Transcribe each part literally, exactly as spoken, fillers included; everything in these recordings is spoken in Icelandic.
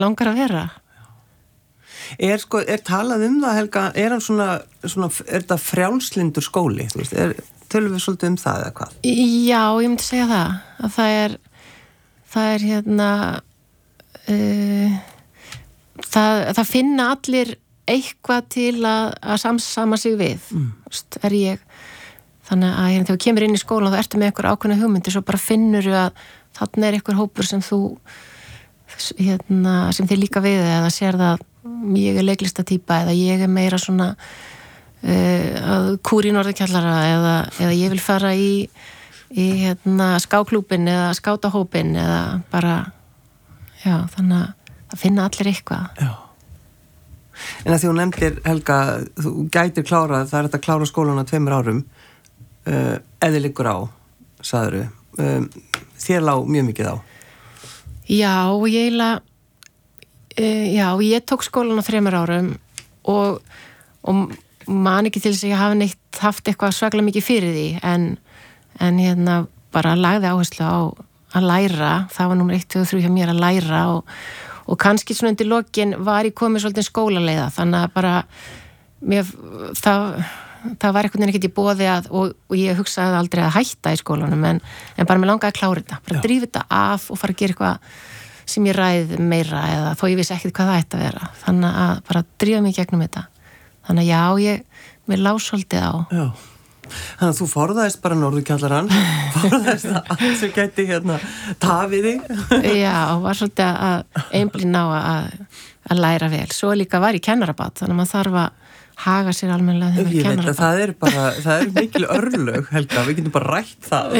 langar að vera. Er, sko, er talað um það, Helga, er hann svona, svona er þetta frjálslyndur skóli, þú veist, er, tölum við svolítið um það eða hvað? Já, ég myndi segja það, að það er, það er hérna, uh, það, það finna allir eitthvað til að, að samsama sig við, mm. veist, er ég, þannig að hérna, þegar þú kemur inn í skólan þá ertu með einhver ákveðna hugmyndir, svo bara finnur þú að þarna er einhver hópur sem þú, hérna, sem þið líka við eða sér það ég er leiklistatýpa eða ég er meira svona uh, að kúri í norðurkjallara eða, eða ég vil fara í, í hérna, skáklúbin eða skátahópin eða bara já, þannig að það finna allir eitthvað. Já. En að því hún nefndir, Helga, þú gætir klárað, það er þetta að klára skólan á tveimur árum uh, eða liggur á, sagður um, þér lá mjög mikið á. Já, og ég eiginlega Uh, já, ég tók skólan á þremur árum og, og man ekki til þess að ég hafi neitt haft eitthvað svaklega mikið fyrir því en, en hérna bara lagði áherslu á að læra, það var númer eitt, tvö og þrjú hjá mér að læra og, og kannski svona undir lokin var ég komið svolítið skólaleiða þannig að bara mér, það, það var einhvern veginn ekkert í boði að, og, og ég hugsaði aldrei að hætta í skólanum en, en bara mér langaði að klára þetta, bara drífa þetta af og fara að gera eitthvað sem ég ræði meira eða þó ég vissi ekkert hvað það ætti að vera þannig að bara drífa mig gegnum þetta þannig að já, ég, mér lá svolítið á Já, þannig að þú forðaðist bara norðurkjallarann forðaðist að allt sem gæti hérna tafið þig Já, var svolítið að einblína á að, að læra vel svo líka var ég kennarabat, þannig að maður þarf að haga sér almennilega þegar ég kennarabat veit að það er bara, það er mikil örlög Helga, við getum bara rætt það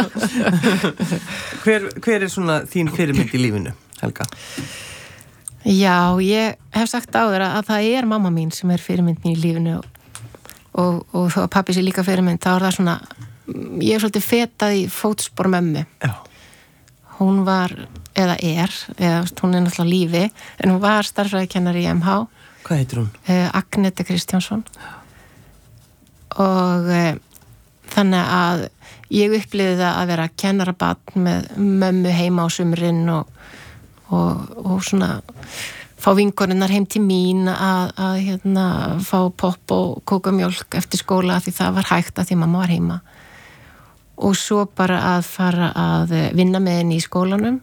hver, hver er svona þín fyrirmynd í lífinu, Helga? Já, ég hef sagt áður að það er mamma mín sem er fyrirmynd mín í lífinu og, og, og þó að pappi sé líka fyrirmynd, þá er það svona ég er svolítið fetað í fótspor mömmu Já. Hún var, eða er eða hún er náttúrulega lífi en hún var starffræðikennari í M H Hvað heitir hún? Uh, Agnete Kristjánsson og uh, þannig að ég upplifði það að vera kennarabarn með mömmu heima á sumrin og, og, og svona fá vinkonunnar heim til mín að, að hérna, fá popp og kókumjólk eftir skóla því það var hægt að því mamma var heima og svo bara að fara að vinna með henni í skólanum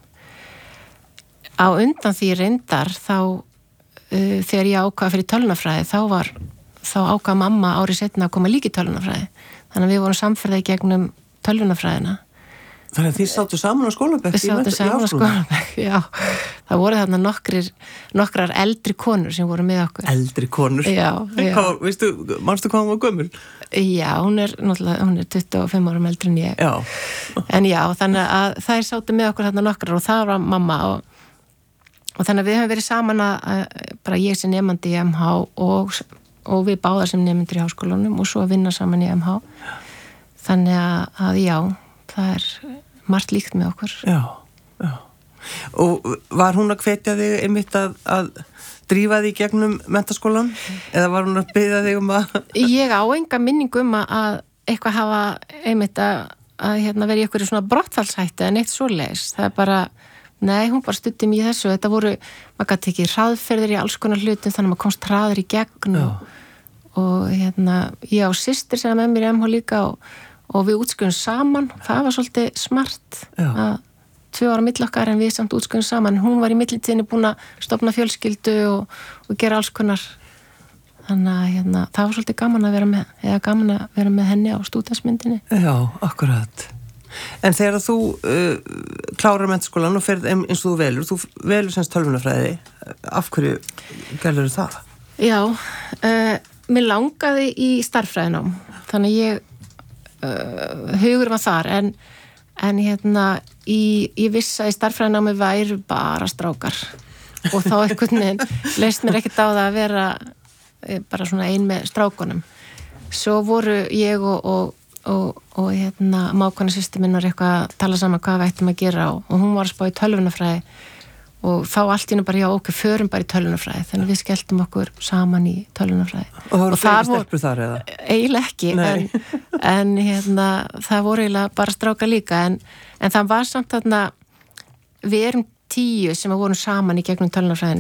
á undan því reyndar þá Uh, þegar ég ákvað fyrir tölvunarfræði þá var, þá ákvað mamma árið setna að koma líka í tölvunarfræði þannig að við vorum samferðað í gegnum tölvunarfræðina Þannig að þið sáttu saman á skólabekk Við sáttu saman á skólabekk, já það voru þarna nokkrir, nokkrar eldri konur sem voru með okkur Eldri konur? Já, já. Hvað, veistu, manstu hvað hún var gömul? Já, hún er náttúrulega, hún er tuttugu og fimm árum eldri en ég Já En já, þannig að þær sáttu með okkur þarna nokkrar og það var mamma og Og þannig að við höfum verið saman að bara ég sem nefandi í M H og, og við báðar sem nefndir í háskólanum og svo að vinna saman í M H. Þannig að, að já, það er margt líkt með okkur. Já, já. Og var hún að hvetja þig einmitt að, að drífa þig gegnum menntaskólan? Eða var hún að biðja þig um að... Ég á enga minningu um að eitthvað hafa einmitt að, að hérna, vera í eitthvað svona brottfallshættu en eitt svoleiðis. Það er bara... Nei, hún bara stutti mér í þessu. Þetta voru, maður gæti ekki hraðferðir í alls konar hlutum, þannig að maður komst hraður í gegn og, og hérna, ég á systir sem er með mér í M H líka og, og við útskjöfum saman. Það var svolítið smart Já. Að tvö ára milli okkar en við samt útskjöfum saman. Hún var í millitíðinni búin að stofna fjölskyldu og, og gera alls konar. Þannig að hérna, það var svolítið gaman að vera með, eða gaman að vera með henni á stúdensmyndinni. Já, akkurat. En þegar þú uh, klárar menntaskólan og ferð eins og þú velur, þú velur semst tölvunarfræði, af hverju gerður það? Já, uh, mér langaði í starffræðinám, þannig ég uh, hugur var þar, en, en hérna, í, ég vissi að í starffræðinámi væru bara strákar og þá einhvern veginn leist mér ekkert á það að vera bara svona ein með strákunum. Svo voru ég og, og og, og hérna mákona systir minn var eitthvað að tala saman hvað við ættum að gera og, og hún var að spá í tölvunarfræði og þá allt í nú bara já okkur förum bara í tölvunarfræði þannig við skelltum okkur saman í tölvunarfræði og það voru fleiri stelpur þar eða? Eiginlega ekki en, en hérna það voru eiginlega bara strákar líka en, en það var samt þarna við erum tíu sem að vorum saman í gegnum tölunarfræðina